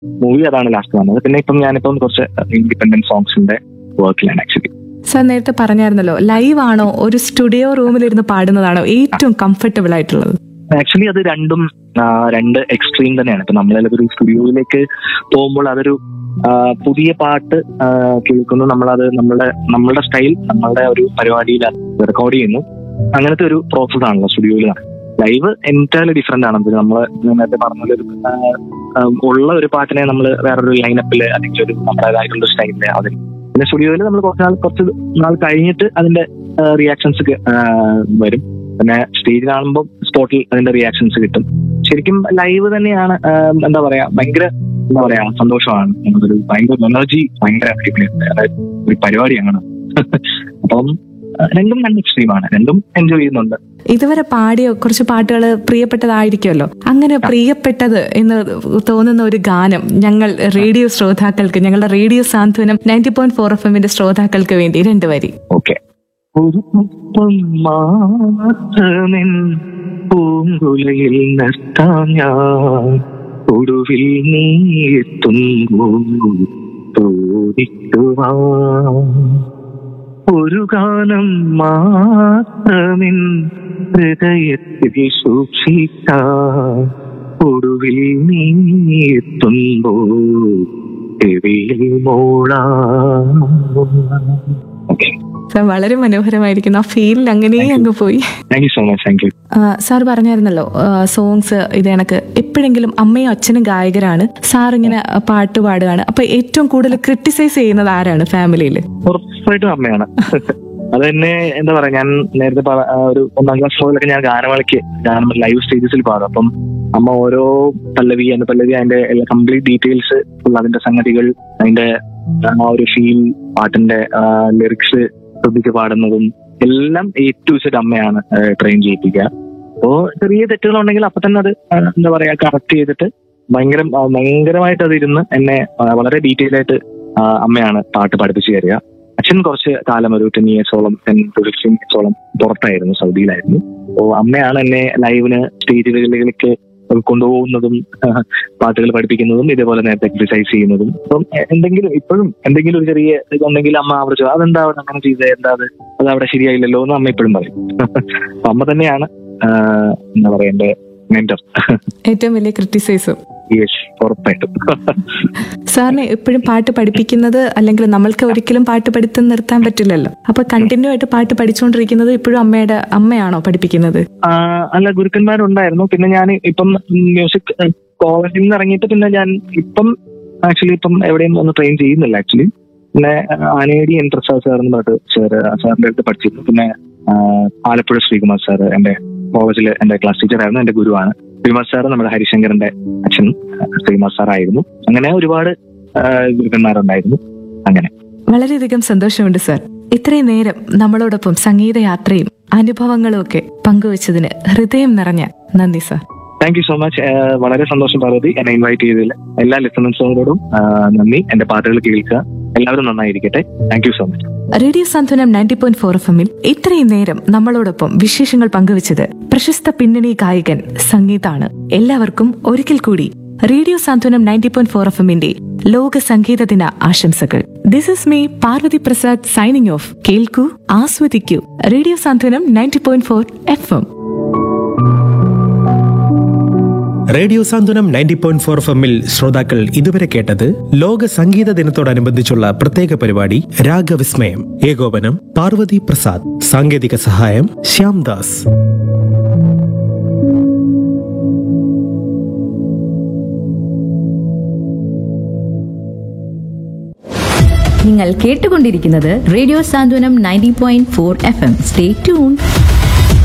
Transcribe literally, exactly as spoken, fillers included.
Movie അതാണ് last വന്നത്. പിന്നെ ഇപ്പം ഞാനിപ്പം കുറച്ച് ഇൻഡിപെൻഡന്റ് സോങ്സിന്റെ വർക്കിലാണ് ആക്ച്വലി. സാർ നേരത്തെ പറഞ്ഞായിരുന്നല്ലോ, ലൈവ് ആണോ ഒരു സ്റ്റുഡിയോ റൂമിലിരുന്ന് പാടുന്നതാണോ ഏറ്റവും കംഫർട്ടബിൾ ആയിട്ടുള്ളത്? ആക്ച്വലി അത് രണ്ടും രണ്ട് എക്സ്ട്രീം തന്നെയാണ്. ഇപ്പൊ നമ്മളെല്ലാം ഒരു സ്റ്റുഡിയോയിലേക്ക് പോകുമ്പോൾ അതൊരു പുതിയ പാട്ട് കേൾക്കുന്നു, നമ്മളത് നമ്മളുടെ നമ്മളുടെ സ്റ്റൈൽ നമ്മളുടെ ഒരു പരിപാടിയിൽ റെക്കോർഡ് ചെയ്യുന്നു. അങ്ങനത്തെ ഒരു പ്രോസസ് ആണല്ലോ സ്റ്റുഡിയോയിൽ. ലൈവ് എൻറ്റയർലി ഡിഫറെന്റ് ആണ്. നമ്മൾ നേരത്തെ പറഞ്ഞ ഉള്ള ഒരു പാട്ടിനെ നമ്മൾ വേറൊരു ലൈനപ്പില് അല്ലെങ്കിൽ ഒരു നമ്മുടേതായിട്ടുള്ള സ്റ്റൈലില് അതിൽ. പിന്നെ സ്റ്റുഡിയോയിൽ നമ്മൾ കുറച്ച് നാൾ കുറച്ച് നാൾ കഴിഞ്ഞിട്ട് അതിന്റെ റിയാക്ഷൻസ് വരും. പിന്നെ സ്റ്റേജിലാകുമ്പോൾ സ്പോട്ടിൽ അതിന്റെ റിയാക്ഷൻസ് കിട്ടും. ശരിക്കും ലൈവ് തന്നെയാണ് എന്താ പറയാ ഭയങ്കര എന്താ പറയാ സന്തോഷമാണ്. ഒരു ഭയങ്കര എനർജി, ഭയങ്കര അതായത് ഒരു പരിപാടിയാണ്. അപ്പം രണ്ടും രണ്ട് എക്സ്ട്രീമാണ്, രണ്ടും എൻജോയ് ചെയ്യുന്നുണ്ട്. ഇതുവരെ പാടിയ കുറച്ച് പാട്ടുകൾ പ്രിയപ്പെട്ടതായിരിക്കുമല്ലോ. അങ്ങനെ പ്രിയപ്പെട്ടത് എന്ന് തോന്നുന്ന ഒരു ഗാനം ഞങ്ങൾ റേഡിയോ ശ്രോതാക്കൾക്ക്, ഞങ്ങളുടെ റേഡിയോ സാന്ത്വനം നയൻറ്റി പോയിന്റ് ഫോർ എഫ് എമ്മിന്റെ ശ്രോതാക്കൾക്ക് വേണ്ടി രണ്ട് വരി. ഓക്കെ. ഒരു പുഷ്പം മാത്രമെൻ പൂങ്കുലയിൽ നിർത്താൻ ഞാൻ, ഒടുവിൽ നീ എത്തുമ്പോൾ തോന്നിക്കുവാൻ. ഒരു ഗാനം മാത്രമെൻ ഹൃദയത്തിൽ സൂക്ഷിക്കാൻ, ഒടുവിൽ നീ എത്തുമ്പോൾ ചെവിയിൽ മോളാം. സാർ വളരെ മനോഹരമായിരിക്കുന്നു. ആ ഫീലിൽ അങ്ങനെ അങ്ങ് പോയി. Thank you so much. Thank you. Sir പറഞ്ഞായിരുന്നല്ലോ songs ഇത് കണക്ക് എപ്പോഴെങ്കിലും അമ്മയും അച്ഛനും ഗായകരാണ്, സാർ ഇങ്ങനെ പാട്ട് പാടുകയാണ്. അപ്പൊ ഏറ്റവും കൂടുതൽ ക്രിട്ടിസൈസ് ചെയ്യുന്നത് ആരാണ് ഫാമിലിയിൽ? ഉറപ്പായിട്ടും അമ്മയാണ്. അത് തന്നെ എന്താ പറയാ, ഞാൻ നേരത്തെ ഒരു ഒന്നാം ക്ലാസ് മുതലൊക്കെ ഞാൻ ഗാനമേളയ്ക്ക് ഗാനം ലൈവ് സ്റ്റേജസിൽ പാടും. അപ്പം അമ്മ ഓരോ പല്ലവി അതിന്റെ പല്ലവി അതിന്റെ എല്ലാ കംപ്ലീറ്റ് ഡീറ്റെയിൽസ് ഉള്ള അതിന്റെ സംഗതികൾ, അതിന്റെ ആ ഒരു ഫീൽ, പാട്ടിന്റെ ലിറിക്സ് ശ്രദ്ധിച്ച് പാടുന്നതും എല്ലാം എ ടു സെഡ് അമ്മയാണ് ട്രെയിൻ ചെയ്യിപ്പിക്കുക. അപ്പോ ചെറിയ തെറ്റുകളുണ്ടെങ്കിൽ അപ്പൊ തന്നെ അത് എന്താ പറയാ കറക്റ്റ് ചെയ്തിട്ട് ഭയങ്കര ഭയങ്കരമായിട്ട് അതിരുന്ന് എന്നെ വളരെ ഡീറ്റെയിൽ ആയിട്ട് അമ്മയാണ് പാട്ട് പഠിപ്പിച്ചു തരിക. അച്ഛൻ കുറച്ച് കാലം ഒരു ടെൻ ഇയേഴ്സോളം ടെൻ ടു ഫിഫ്റ്റീൻ ഇയേഴ്സോളം പുറത്തായിരുന്നു, സൗദിയിലായിരുന്നു. അപ്പോ അമ്മയാണ് എന്നെ ലൈവിന് സ്റ്റേജുകളിലേക്ക് കൊണ്ടുപോകുന്നതും പാട്ടുകൾ പഠിപ്പിക്കുന്നതും ഇതേപോലെ നേരത്തെ എക്സസൈസ് ചെയ്യുന്നതും. അപ്പം എന്തെങ്കിലും ഇപ്പോഴും എന്തെങ്കിലും ഒരു ചെറിയ ഇതുണ്ടെങ്കിൽ അമ്മ അവിടെ ചോദിച്ചു അതെന്താ അവിടെ അങ്ങനെ ചെയ്തത്, എന്താ അത് അത് അവിടെ ശരിയായില്ലല്ലോ എന്ന് അമ്മ ഇപ്പോഴും പറയും. അപ്പൊ അമ്മ തന്നെയാണ് എന്താ പറയാ എന്റെ മെന്റർ, ഏറ്റവും വലിയ ക്രിട്ടിസൈസും. ഉറപ്പായിട്ടും. സാറിന് എപ്പോഴും പാട്ട് പഠിപ്പിക്കുന്നത്, അല്ലെങ്കിൽ നമ്മൾക്ക് ഒരിക്കലും പാട്ട് പഠിത്തം നിർത്താൻ പറ്റില്ലല്ലോ. അപ്പൊ കണ്ടിന്യൂ ആയിട്ട് പാട്ട് പഠിച്ചുകൊണ്ടിരിക്കുന്നത് ഇപ്പോഴും അമ്മയുടെ അമ്മയാണോ പഠിപ്പിക്കുന്നത്? അല്ല, ഗുരുക്കന്മാരുണ്ടായിരുന്നു. പിന്നെ ഞാൻ ഇപ്പം മ്യൂസിക് കോളേജിൽ നിന്ന് ഇറങ്ങിയിട്ട് പിന്നെ ഞാൻ ഇപ്പം ആക്ച്വലി ഇപ്പം എവിടെയും ഒന്ന് ട്രെയിൻ ചെയ്യുന്നില്ല ആക്ച്വലി. പിന്നെ ആനേടി എൻ പ്രസാദ് സാർ എന്ന് പറഞ്ഞിട്ട് സാർ സാറിന്റെ അടുത്ത് പഠിച്ചിരുന്നു. പിന്നെ ആലപ്പുഴ ശ്രീകുമാർ സാർ എന്റെ കോളേജിൽ എന്റെ ക്ലാസ് ടീച്ചറായിരുന്നു, എന്റെ ഗുരുവാണ്. ശ്രീകുമാർ സാർ നമ്മുടെ ഹരിശങ്കറിന്റെ അച്ഛൻ ശ്രീകുമാർ സാർ ആയിരുന്നു. അങ്ങനെ ഒരുപാട് ഗുരുക്കന്മാരുണ്ടായിരുന്നു. അങ്ങനെ വളരെയധികം സന്തോഷമുണ്ട് സാർ. ഇത്രയും നേരം നമ്മളോടൊപ്പം സംഗീതയാത്രയും അനുഭവങ്ങളും ഒക്കെ പങ്കുവച്ചതിന് ഹൃദയം നിറഞ്ഞ നന്ദി sir. Thank you so much. വളരെ സന്തോഷം പാർവതി, എന്നെ ഇൻവൈറ്റ് ചെയ്തതിൽ. എല്ലാ ലിസണേഴ്സിനോടും നന്ദി. എന്റെ പാട്ടുകൾ കേൾക്കുക. എല്ലാവരും നന്നായിരിക്കട്ടെ. Thank you so much. Radio Santhwanam ninety point four F എമ്മിൽ ഇത്രയും നേരം നമ്മളോടൊപ്പം വിശേഷങ്ങൾ പങ്കുവച്ചത് പ്രശസ്ത പിന്നണി ഗായകൻ സംഗീതാണ്. എല്ലാവർക്കും ഒരിക്കൽ കൂടി റേഡിയോ സാന്ത്വനം നയൻറ്റി പോയിന്റ് ഫോർ എഫ് എമ്മിന്റെ ലോക സംഗീത ദിന ആശംസകൾ. This is me Parvathi Prasad signing off. കേൾക്കൂ, ആസ്വദിക്കൂ റേഡിയോ സാന്ത്വനം ninety point four F M. Radio സാന്ത്വനം നയൻറ്റി പോയിന്റ് ഫോർ എഫ് എമ്മിൽ ശ്രോതാക്കൾ ഇതുവരെ കേട്ടത് ലോക സംഗീത ദിനത്തോടനുബന്ധിച്ചുള്ള പ്രത്യേക പരിപാടി രാഗവിസ്മയം. ഏകോപനം പാർവതി പ്രസാദ്, സാങ്കേതിക സഹായം ശ്യാംദാസ്. നിങ്ങൾ കേട്ടുകൊണ്ടിരിക്കുന്നത് റേഡിയോ സാന്ത്വനം ninety point four F M. Stay tuned.